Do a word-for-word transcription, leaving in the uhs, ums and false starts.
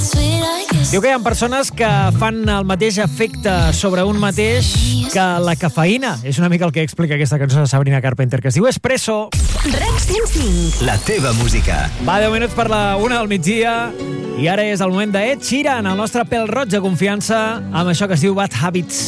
Diu que hi ha persones que fan el mateix efecte sobre un mateix que la cafeïna. És una mica el que explica aquesta cançó de Sabrina Carpenter, que es diu Espresso. RAC cent cinc. La teva música. Va, deu minuts per la una del migdia. I ara és el moment d'Ed Sheeran, el nostre pèl roig de confiança, amb això que es diu Bad Habits.